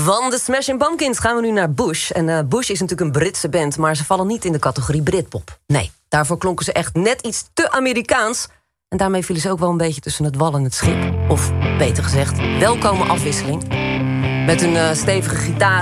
Van de Smashing Pumpkins gaan we nu naar Bush. En Bush is natuurlijk een Britse band, maar ze vallen niet in de categorie Britpop. Nee, daarvoor klonken ze echt net iets te Amerikaans. En daarmee vielen ze ook wel een beetje tussen het wal en het schip. Of, beter gezegd, welkome afwisseling. Met hun stevige gitaar